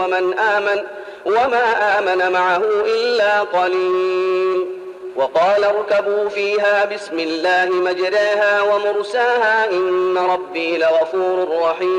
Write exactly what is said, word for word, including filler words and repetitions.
ومن آمن وما آمن معه إلا قليل. وقال اركبوا فيها بسم الله مجريها ومرساها إن ربي لغفور رحيم.